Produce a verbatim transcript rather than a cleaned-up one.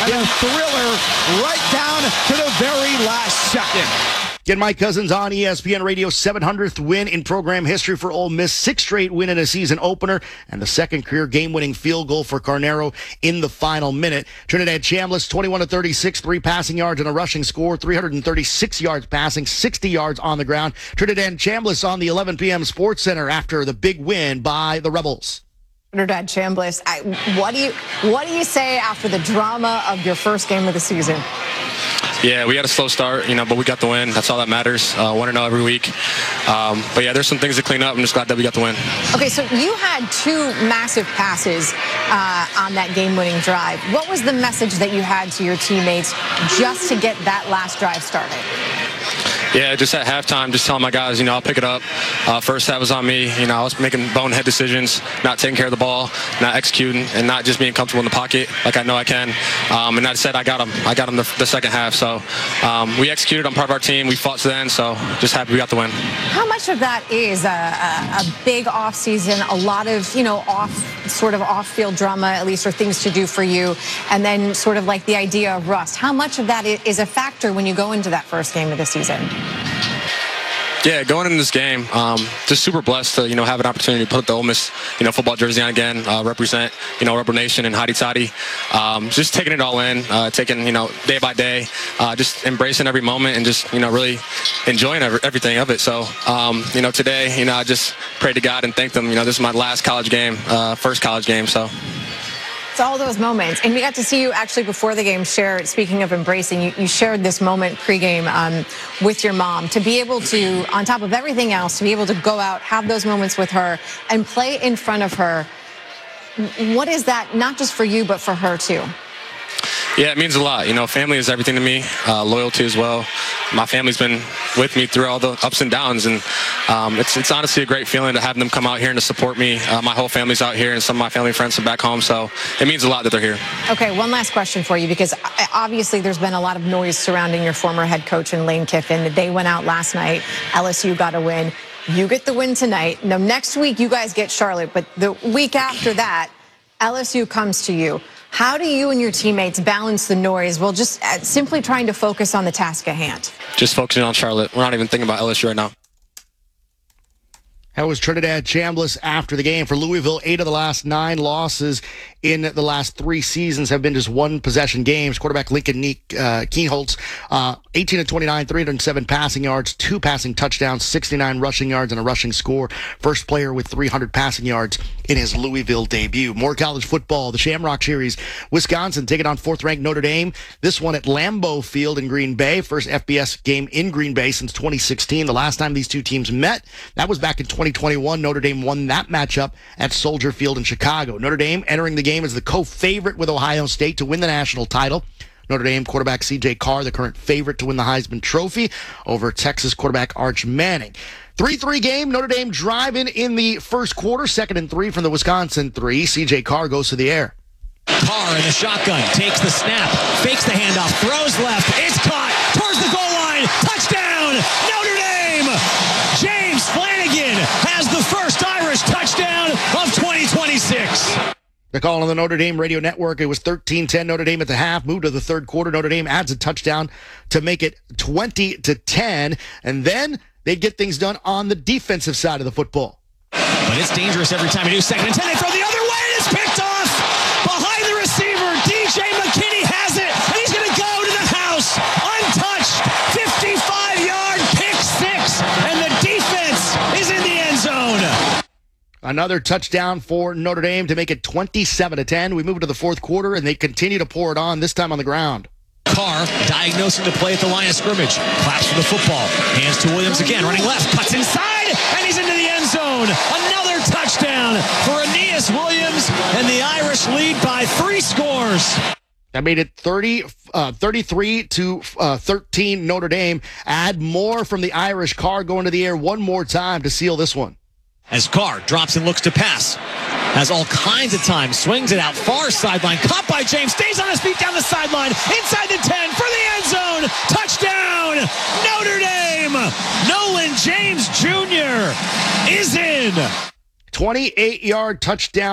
and a thriller right down to the very last second. Get Mike Cousins on E S P N Radio, seven hundredth win in program history for Ole Miss, sixth straight win in a season opener, and the second career game-winning field goal for Carnero in the final minute. Trinidad Chambliss, twenty-one to thirty-six, three passing yards and a rushing score, three hundred thirty-six yards passing, sixty yards on the ground. Trinidad Chambliss on the eleven p.m. Sports Center after the big win by the Rebels. Trinidad Chambliss, I, what do you what do you say after the drama of your first game of the season? Yeah, we had a slow start, you know, but we got the win. That's all that matters. Uh, one and zero every week. Um, but yeah, there's some things to clean up. I'm just glad that we got the win. Okay, so you had two massive passes uh, on that game-winning drive. What was the message that you had to your teammates just to get that last drive started? Yeah, just at halftime, just telling my guys, you know, I'll pick it up. Uh, first half was on me. You know, I was making bonehead decisions, not taking care of the ball, not executing, and not just being comfortable in the pocket like I know I can. Um, and I said I got them. I got them the, the second half. So um, we executed. I'm part of our team. We fought to the end. So just happy we got the win. How much of that is a, a, a big off season, a lot of, you know, off sort of off-field drama, at least, or things to do for you, and then sort of like the idea of rust? How much of that is a factor when you go into that first game of the season? Yeah, going into this game, um, just super blessed to, you know, have an opportunity to put the Ole Miss, you know, football jersey on again, uh, represent, you know, Rebel Nation and Hotty Toddy. Um, just taking it all in, uh, taking, you know, day by day, uh, just embracing every moment and just, you know, really enjoying every, everything of it. So, um, you know, today, you know, I just prayed to God and thanked him. You know, this is my last college game, uh, first college game, so. It's all those moments. And we got to see you actually before the game share, speaking of embracing, you, you shared this moment pregame um, with your mom. To be able to, on top of everything else, to be able to go out, have those moments with her, and play in front of her, what is that, not just for you, but for her too? Yeah, it means a lot. You know, family is everything to me, uh, loyalty as well. My family's been with me through all the ups and downs, and um, it's it's honestly a great feeling to have them come out here and to support me. Uh, my whole family's out here, and some of my family friends are back home, so it means a lot that they're here. Okay, one last question for you, because obviously there's been a lot of noise surrounding your former head coach and Lane Kiffin. They went out last night. L S U got a win. You get the win tonight. Now, next week you guys get Charlotte, but the week after that, L S U comes to you. How do you and your teammates balance the noise while just simply trying to focus on the task at hand? Just focusing on Charlotte. We're not even thinking about L S U right now. That was Trinidad Chambliss after the game. For Louisville, eight of the last nine losses in the last three seasons have been just one-possession games. Quarterback Lincoln uh, Kienholz, uh, eighteen to twenty-nine, three hundred seven passing yards, two passing touchdowns, sixty-nine rushing yards, and a rushing score. First player with three hundred passing yards in his Louisville debut. More college football. The Shamrock Series. Wisconsin taking on fourth-ranked Notre Dame. This one at Lambeau Field in Green Bay. First F B S game in Green Bay since twenty sixteen. The last time these two teams met, that was back in twenty twenty-one. Notre Dame won that matchup at Soldier Field in Chicago. Notre Dame entering the game as the co-favorite with Ohio State to win the national title. Notre Dame quarterback C J Carr, the current favorite to win the Heisman Trophy over Texas quarterback Arch Manning. three three game, Notre Dame driving in the first quarter, second and three from the Wisconsin three. C J Carr goes to the air. Carr in the shotgun, takes the snap, fakes the handoff, throws left, it's caught, towards the goal line, touchdown, Notre Dame! James Flanagan has the first Irish touchdown of twenty twenty-six. The call on the Notre Dame radio network, it was thirteen ten Notre Dame at the half, moved to the third quarter. Notre Dame adds a touchdown to make it twenty to ten, and then they'd get things done on the defensive side of the football. But it's dangerous every time you do second and ten. They throw the other way, and it's picked off behind the receiver. D J McKinney has it, and he's going to go to the house, untouched, fifty-five-yard pick six, and the defense is in the end zone. Another touchdown for Notre Dame to make it twenty-seven to ten. We move to the fourth quarter, and they continue to pour it on, this time on the ground. Carr diagnosing the play at the line of scrimmage. Claps for the football. Hands to Williams again, running left. Cuts inside, and he's into the end zone. Another touchdown for Aeneas Williams, and the Irish lead by three scores. That made it thirty, uh, thirty-three to thirteen Notre Dame. Add more from the Irish. Carr going to the air one more time to seal this one. As Carr drops and looks to pass. Has all kinds of time. Swings it out far sideline. Caught by James. Stays on his feet down the sideline. Inside the ten for the end zone. Touchdown, Notre Dame. Nolan James Junior is in. twenty-eight yard touchdown.